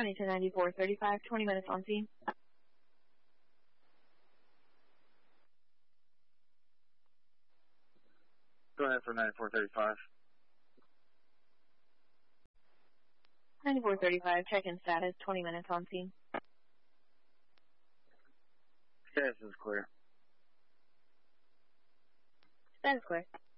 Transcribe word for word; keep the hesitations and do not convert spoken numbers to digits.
County to ninety-four thirty-five, twenty minutes on scene. Go ahead for ninety-four thirty-five. ninety-four thirty-five, check-in status, twenty minutes on scene. Status is clear. Status clear.